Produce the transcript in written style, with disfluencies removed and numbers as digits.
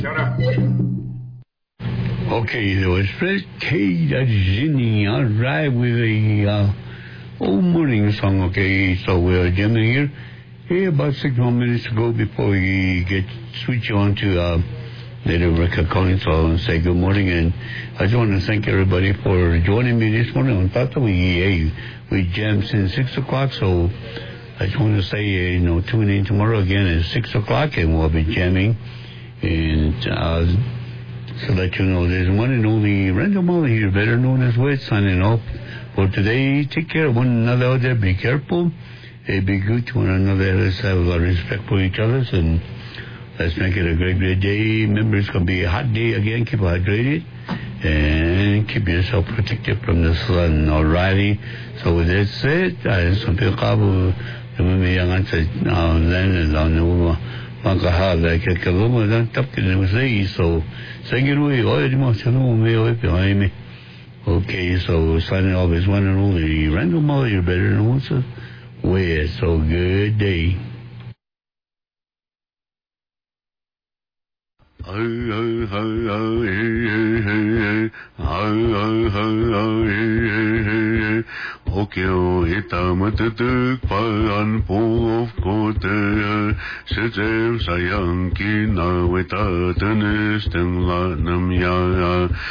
Shut up. Okay, there was Fred K. That's Zinni. All right, with a old morning song. Okay, so we're jamming here. Hey, about 6 more minutes to go before we get switch on to Native Record calling. So I'll say good morning, and I just want to thank everybody for joining me this morning. On top of we jammed since 6 o'clock, so I just want to say, tune in tomorrow again at 6 o'clock, and we'll be jamming. And so let you know, there's one and only Randall Mully here, better known as Wes, signing off for today. Take care of one another out there. Be careful. Hey, be good to one another. Let's have a lot of respect for each other, and let's make it a great, great day. Remember, it's going to be a hot day again. Keep hydrated and keep yourself protected from the sun. Alrighty. So with that said, some people yung sa makahala kaya kaluma lang tapkin na masay. So say it away. Di mo sino may behind me. Okay, so signing off is one and only Randall Mully. You're better than once. Well, so good day. Okyo itamatuk paan po of kote Sitem sayang kina weta tenis teng la nam ya